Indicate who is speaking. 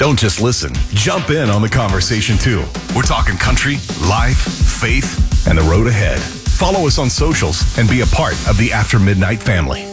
Speaker 1: Don't just listen. Jump in on the conversation too. We're talking country, life, faith, and the road ahead. Follow us on socials and be a part of the After Midnight family.